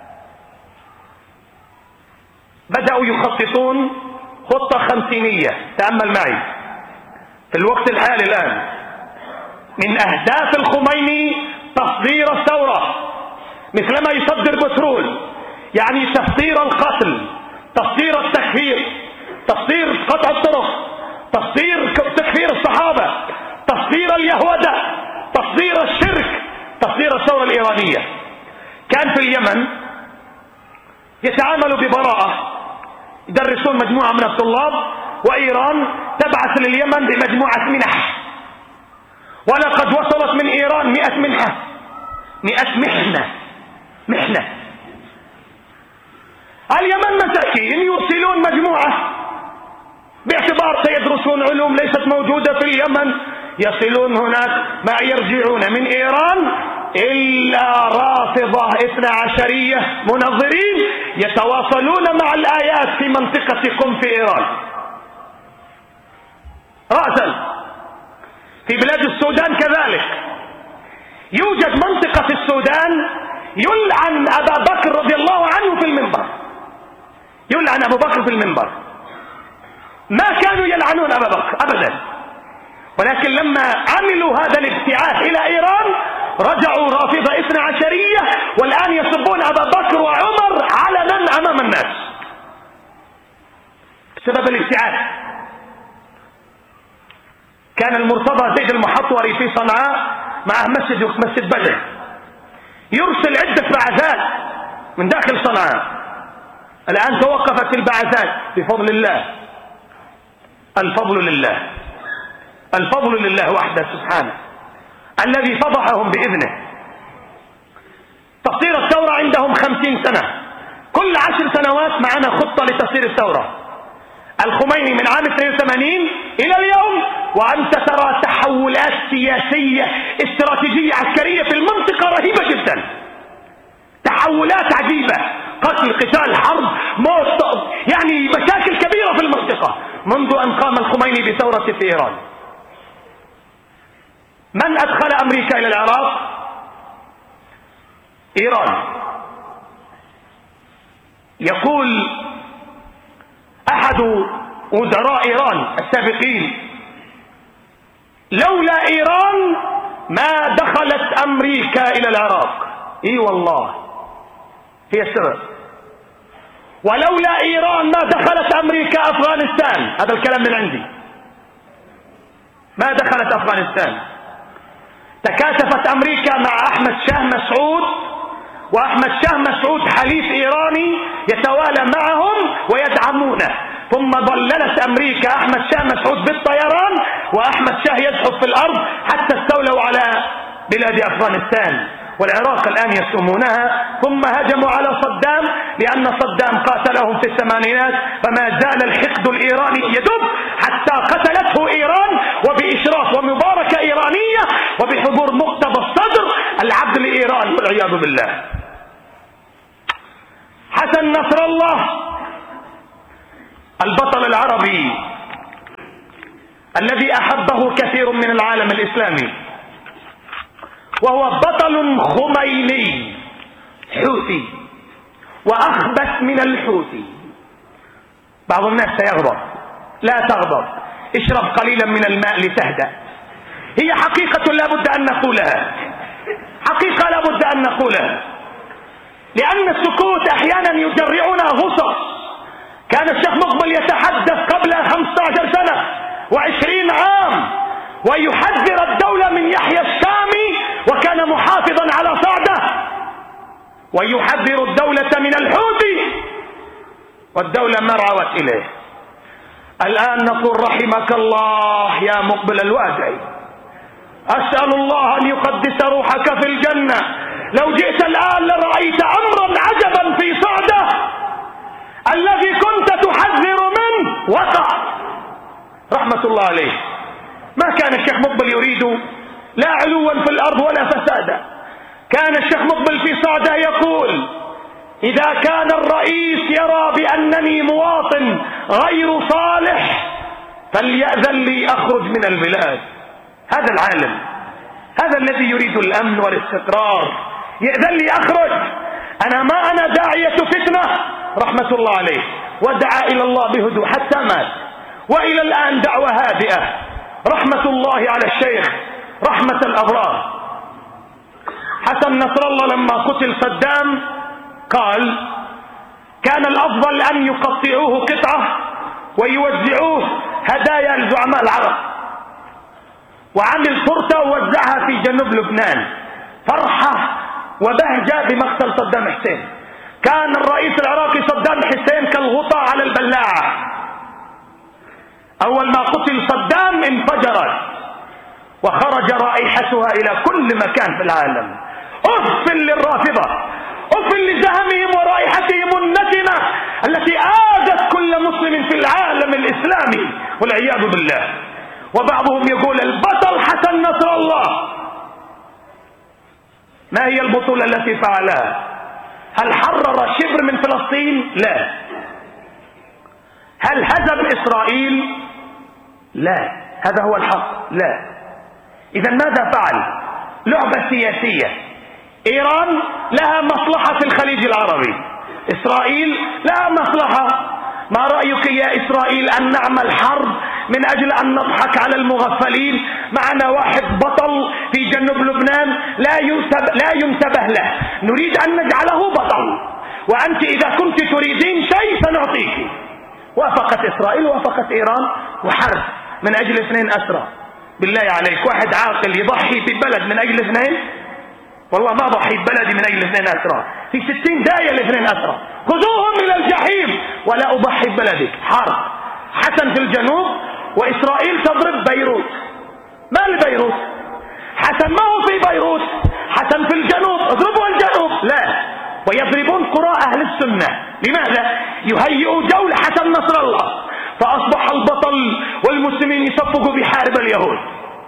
بدأوا يخططون خطة خمسينية، تأمل معي في الوقت الحالي الآن. من أهداف الخميني تصدير الثورة، مثلما يصدر بترول، يعني تصدير القتل، تصدير التكفير، تصدير قطع الطرق، تصدير تكفير الصحابة، تصدير اليهودة، تصدير الشرك، تصدير الثورة الإيرانية. كان في اليمن يتعاملوا ببراءة، يدرسون مجموعة من الطلاب، وإيران تبعث لليمن بمجموعة منح، ولقد وصلت من إيران مئة منحة مئة محنة محنة اليمن مساكين يرسلون مجموعة باعتبار سيدرسون علوم ليست موجودة في اليمن، يصلون هناك ما يرجعون من إيران إلا رافضة اثنا عشرية منظرين يتواصلون مع الآيات في منطقة قم في إيران. رأسا في بلاد السودان كذلك يوجد منطقة في السودان يلعن أبا بكر رضي الله عنه في المنبر، يلعن أبو بكر في المنبر. ما كانوا يلعنون أبا بكر أبدا، ولكن لما عملوا هذا الابتعاث إلى إيران رجعوا رافضة اثنا عشرية، والآن يسبون أبا بكر وعمر علنا أمام الناس بسبب الابتعاث. كان المرتضى زيد المحطوري في صنعاء معه مسجد مسجد بدر، يرسل عدة بعثات من داخل صنعاء. الآن توقفت البعثات بفضل الله، الفضل لله، الفضل لله وحده سبحانه الذي فضحهم بإذنه. تصدير الثورة عندهم خمسين سنة، كل عشر سنوات معنا خطة لتصدير الثورة. الخميني من عام اثنين وثمانين إلى اليوم وأنت ترى تحولات سياسية استراتيجية عسكرية في المنطقة رهيبة جدا، تحولات عجيبة، قتل، قتال، حرب، موت، يعني مشاكل كبيرة في المنطقة منذ أن قام الخميني بثورة في إيران. من أدخل أمريكا إلى العراق؟ إيران. يقول أحد وزراء إيران السابقين لولا إيران ما دخلت أمريكا إلى العراق. إي والله هي السبب. ولولا إيران ما دخلت أمريكا أفغانستان. هذا الكلام من عندي. ما دخلت أفغانستان. تكاتفت أمريكا مع أحمد شاه مسعود، وأحمد شاه مسعود حليف إيراني يتوالى معهم ويدعمونه، ثم ضللت أمريكا أحمد شاه مسعود بالطيران، وأحمد شاه يزحف في الأرض حتى استولوا على بلاد أفغانستان والعراق الآن يسمونها. ثم هجموا على صدام لأن صدام قاتلهم في الثمانينات، فما زال الحقد الإيراني يدب حتى قتلته إيران وبإشراف ومباركة وبحضور مقتضى الصدر العبد لإيران والعياذ بالله. حسن نصر الله البطل العربي الذي أحبه كثير من العالم الإسلامي، وهو بطل خميني حوثي وأخبث من الحوثي. بعض الناس سيغضب، لا تغضب، اشرب قليلا من الماء لتهدأ. هي حقيقة لا بد أن نقولها، حقيقة لا بد أن نقولها، لأن السكوت أحيانا يجرعنا غصص. كان الشيخ مقبل يتحدث قبل خمسة عشر سنة وعشرين عام ويحذر الدولة من يحيى الشامي، وكان محافظا على صعدة، ويحذر الدولة من الحوثي، والدولة ما رعوت إليه. الآن نقول رحمك الله يا مقبل الوادعي، أسأل الله أن يقدس روحك في الجنة. لو جئت الآن لرأيت أمرا عجبا في صعدة، الذي كنت تحذر منه وقع رحمة الله عليه. ما كان الشيخ مقبل يريد لا علوا في الأرض ولا فسادا. كان الشيخ مقبل في صعدة يقول: إذا كان الرئيس يرى بأنني مواطن غير صالح فليأذن لي أخرج من البلاد. هذا العالم، هذا الذي يريد الأمن والاستقرار، يأذن لي أخرج، أنا ما أنا داعية فتنة رحمة الله عليه. ودعا إلى الله بهدوء حتى مات، وإلى الآن دعوة هادئة رحمة الله على الشيخ رحمة الأبرار. حسن نصر الله لما قتل صدام قال: كان الأفضل أن يقطعوه قطعة ويوزعوه هدايا لزعماء العرب، وعمل تورته ووزعها في جنوب لبنان، فرحة وبهجة بمقتل صدام حسين. كان الرئيس العراقي صدام حسين كالغطاء على البلاعة، أول ما قتل صدام انفجرت وخرج رائحتها إلى كل مكان في العالم. أف للرافضة، أف لزهمهم ورائحتهم النتنة التي آذت كل مسلم في العالم الإسلامي والعياذ بالله. وبعضهم يقول البطل حسن نصر الله. ما هي البطولة التي فعلها؟ هل حرر شبر من فلسطين؟ لا. هل هزم إسرائيل؟ لا. هذا هو الحق؟ لا. إذا ماذا فعل؟ لعبة سياسية. إيران لها مصلحة في الخليج العربي، إسرائيل لها مصلحة. ما رأيك يا إسرائيل أن نعمل حرب من أجل أن نضحك على المغفلين؟ معنا واحد بطل في جنوب لبنان لا ينتبه, لا ينتبه له، نريد أن نجعله بطل، وأنت إذا كنت تريدين شيء سنعطيك. وافقت إسرائيل وافقت إيران، وحرب من أجل اثنين أسرى. بالله عليك، واحد عاقل يضحي ببلد من أجل اثنين؟ والله ما ضحي ببلدي من أجل اثنين أسرى، في ستين داية لاثنين أسرى، خذوهم إلى الجحيم ولا أضحي ببلدي. حرب. حسن في الجنوب وإسرائيل تضرب بيروت. ما لبيروت؟ حسن ما هو في بيروت، حسن في الجنوب، اضربوا الجنوب. لا، ويضربون قرى أهل السنة. لماذا؟ يهيئوا جو حسن نصر الله، فأصبح البطل والمسلمين يصفقوا بحارب اليهود.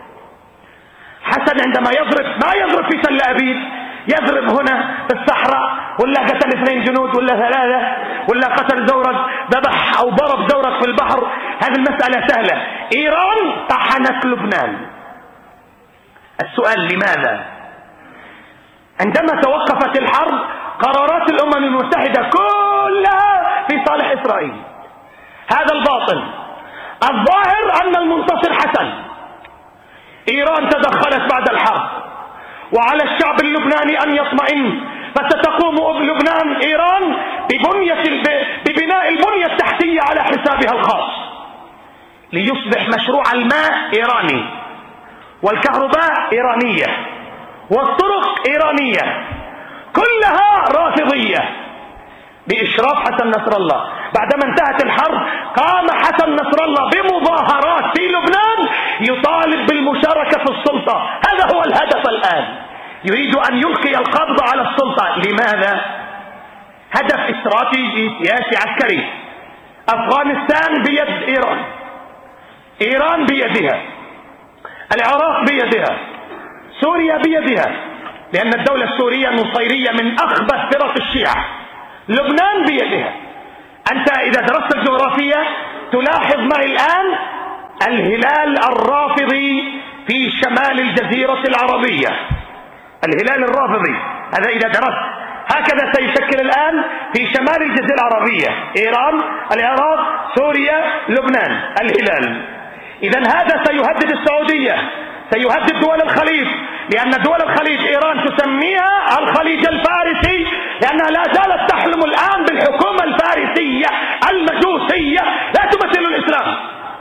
حسن عندما يضرب ما يضرب في تل أبيب، يضرب هنا في الصحراء، ولا قتل اثنين جنود ولا ثلاثة، ولا قتل زورق ذبح أو ضرب زورق في البحر. هذه المسألة سهلة. إيران طحنت لبنان. السؤال لماذا؟ عندما توقفت الحرب قرارات الأمم المتحدة كلها في صالح إسرائيل. هذا الباطل. الظاهر أن المنتصر حسن. إيران تدخلت بعد الحرب، وعلى الشعب اللبناني أن يطمئن، فستقوم لبنان إيران ببنية ببناء البنية التحتية على حسابها الخاص، ليصبح مشروع الماء إيراني، والكهرباء إيرانية، والطرق إيرانية، كلها رافضية بإشراف حسن نصر الله. بعدما انتهت الحرب قام حسن نصر الله بمظاهرات في لبنان يطالب بالمشاركة في السلطة. هذا هو الهدف الآن، يريد أن يلقي القبض على السلطة. لماذا؟ هدف استراتيجي سياسي عسكري. أفغانستان بيد إيران، إيران بيدها، العراق بيدها، سوريا بيدها لأن الدولة السورية النصيرية من أخبث فرق الشيعة. لبنان بيدها. أنت إذا درست الجغرافيا تلاحظ معي الآن الهلال الرافضي في شمال الجزيرة العربية. الهلال الرافضي هذا إذا درست هكذا سيشكل الآن في شمال الجزيرة العربية: إيران، العراق، سوريا، لبنان، الهلال. إذن هذا سيهدد السعودية، سيهدد دول الخليج، لأن دول الخليج إيران تسميها الخليج الفارسي لأنها لا زالت تحلم الآن بالحكومة الفارسية المجوسية لا تمثل الإسلام.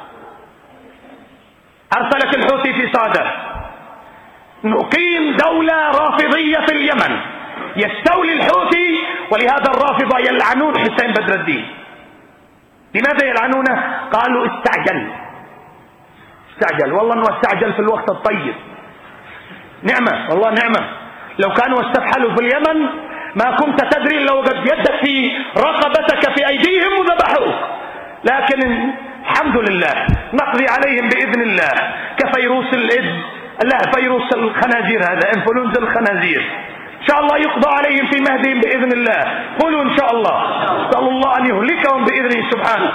أرسلت الحوثي في صعدة: نقيم دولة رافضية في اليمن. يستولي الحوثي، ولهذا الرافضة يلعنون حسين بدر الدين. لماذا يلعنونه؟ قالوا استعجل استعجل. والله انه استعجل في الوقت الطيب. نعمة، والله نعمة. لو كانوا استفحلوا في اليمن ما كنت تدري لو قد يدك في رقبتك في أيديهم وذبحوك، لكن الحمد لله نقضي عليهم بإذن الله كفيروس الإد لا فيروس الخنازير، هذا انفلونزا الخنازير. إن شاء الله يقضى عليهم في مهدهم بإذن الله. قولوا إن شاء الله. نسأل الله أن يهلكهم بإذنه سبحانه.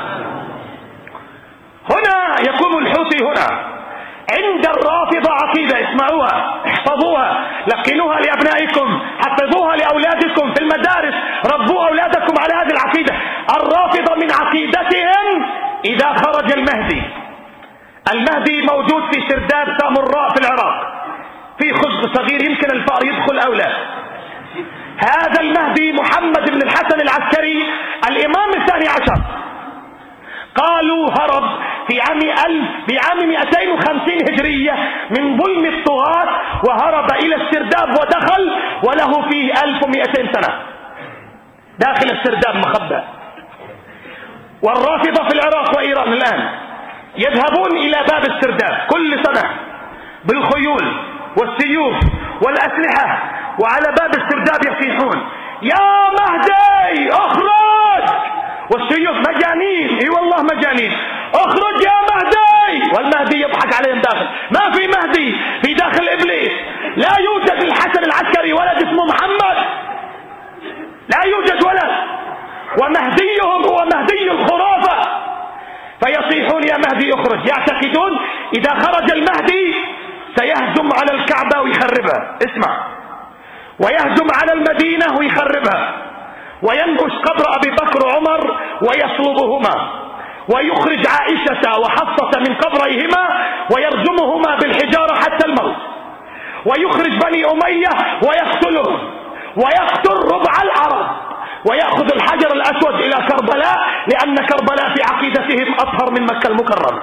هنا يقوم الحوثي هنا عند الرافضة عقيدة، اسمعوها، احفظوها، لقنوها لأبنائكم، حفظوها لأولادكم في المدارس، ربوا أولادكم على هذه العقيدة. الرافضة من عقيدتهم إذا خرج المهدي، المهدي موجود في سرداب سامراء في العراق، في خزق صغير يمكن الفأر يدخل أولاد. هذا المهدي محمد بن الحسن العسكري الإمام الثاني عشر، قالوا هرب في عام ألف في عام مئتين وخمسين هجرية من ظلم الطغاة، وهرب إلى السرداب ودخل، وله فيه ألف ومئتين سنة داخل السرداب مخبى. والرافضة في العراق وإيران الآن يذهبون إلى باب السرداب كل سنة بالخيول والسيوف والأسلحة، وعلى باب السرداب يصيحون: يا مهدي اخرج! والسيوف مجانين، اي والله مجانين، اخرج يا مهدي! والمهدي يضحك عليهم داخل. ما في مهدي في داخل ابليس، لا يوجد الحسن العسكري ولد اسمه محمد، لا يوجد ولد، ومهديهم هو مهدي الخرافة. فيصيحون: يا مهدي اخرج! يعتقدون اذا خرج المهدي سيهجم على الكعبة ويخربها، اسمع، ويهجم على المدينة ويخربها، وينبش قبر أبي بكر وعمر ويصلبهما، ويخرج عائشة وحفصة من قبريهما ويرجمهما بالحجارة حتى الموت، ويخرج بني أمية ويقتلهم، ويقتل ربع العرب، ويأخذ الحجر الأسود إلى كربلاء، لأن كربلاء في عقيدتهم أطهر من مكة المكرمة.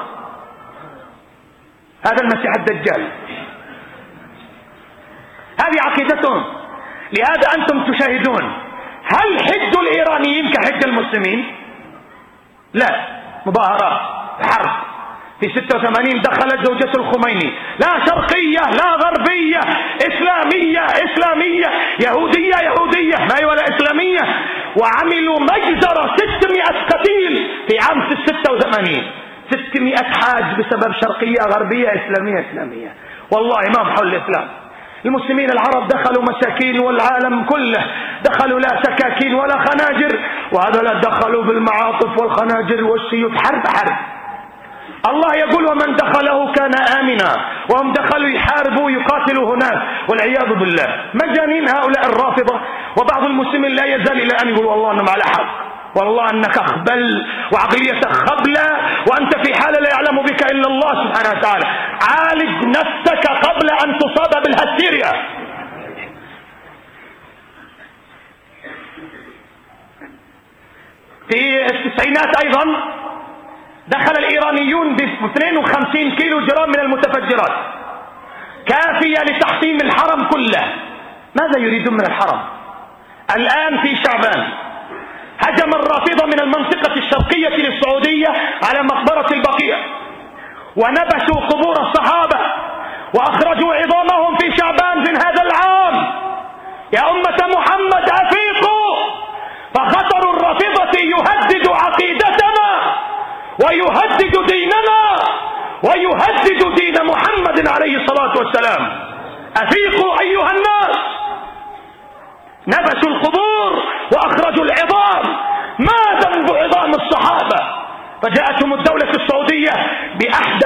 هذا المسيح الدجال، هذه عقيدتهم. لهذا أنتم تشاهدون هل حج الإيرانيين كحج المسلمين؟ لا، مظاهرات، حرب. في ستة وثمانين دخلت زوجة الخميني، لا شرقية لا غربية، إسلامية إسلامية، يهودية يهودية، ما ولا إسلامية، وعملوا مجزرة ستمائة قتيل في عام ستة وثمانين، ستمائة حاج بسبب شرقية غربية إسلامية إسلامية. والله ما بحول الإسلام. المسلمين العرب دخلوا مساكين، والعالم كله دخلوا لا سكاكين ولا خناجر، وهذا دخلوا بالمعاطف والخناجر والسيوف، حرب حرب. الله يقول: ومن دخله كان آمنا، وهم دخلوا يحاربوا يقاتلوا هناك، والعياذ بالله. مجانين هؤلاء الرافضة. وبعض المسلمين لا يزال إلى أن يقول: والله أنهم على حق، والله أنك خبل وعقليتك خبلة، وأنت في حالة لا يعلم بك إلا الله سبحانه وتعالى. عالج نفسك قبل أن تصاب بالهستيريا. في التسعينات أيضا دخل الإيرانيون ب اثنين وخمسين كيلو جرام من المتفجرات، كافية لتحطيم الحرم كله. ماذا يريدون من الحرم؟ الآن في شعبان هجم الرافضة من المنطقة الشرقية للسعودية على مقبرة البقيع، ونبشوا قبور الصحابة، وأخرجوا عظامهم في شعبان من هذا العام. يا أمة محمد أفيقوا، فخطر الرافضة يهدد عقيدتنا ويهدد ديننا ويهدد دين محمد عليه الصلاة والسلام. أفيقوا أيها الناس، نبشوا القبور وأخرجوا العظام، ما ذنب عظام الصحابة؟ فجاءتهم الدولة السعودية بأحدث